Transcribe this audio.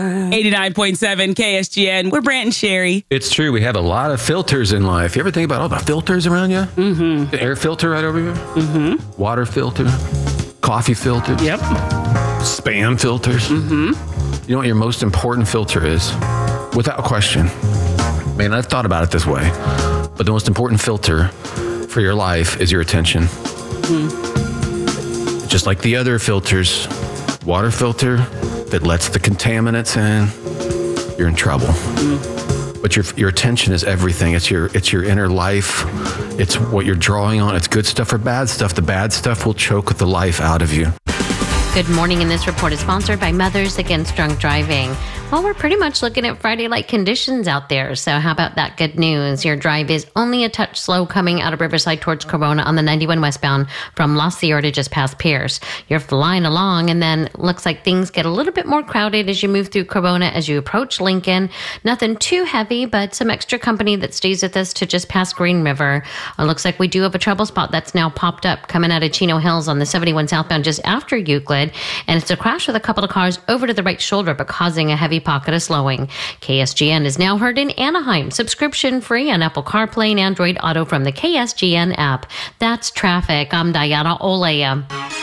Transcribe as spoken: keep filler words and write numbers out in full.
eighty-nine point seven K S G N. We're Brant and Sherry. It's true. We have a lot of filters in life. You ever think about all the filters around you? Mm-hmm. The air filter right over here? Mm-hmm. Water filter. Coffee filter. Yep. Spam filters. Mm-hmm. You know what your most important filter is? Without question. Man, I've thought about it this way. But the most important filter for your life is your attention. Mm-hmm. Just like the other filters, water filter that lets the contaminants in, you're in trouble. Mm-hmm. But your your attention is everything. It's your it's your inner life. It's what you're drawing on. It's good stuff or bad stuff. The bad stuff will choke the life out of you. Good morning, and this report is sponsored by Mothers Against Drunk Driving. Well, we're pretty much looking at Friday-like conditions out there, so how about that good news? Your drive is only a touch slow coming out of Riverside towards Corona on the ninety-one westbound from La Sierra to just past Pierce. You're flying along, and then looks like things get a little bit more crowded as you move through Corona as you approach Lincoln. Nothing too heavy, but some extra company that stays with us to just past Green River. It looks like we do have a trouble spot that's now popped up coming out of Chino Hills on the seventy-one southbound just after Euclid, and it's a crash with a couple of cars over to the right shoulder, but causing a heavy pocket of slowing. K S G N is now heard in Anaheim, subscription free on Apple CarPlay and Android Auto from the K S G N app. That's traffic. I'm Diana Olea.